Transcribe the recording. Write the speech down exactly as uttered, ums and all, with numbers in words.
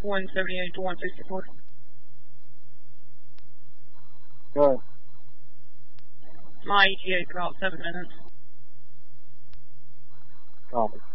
one seventy-eight to one sixty-four. Go ahead. My E T A is about seven minutes. Copy.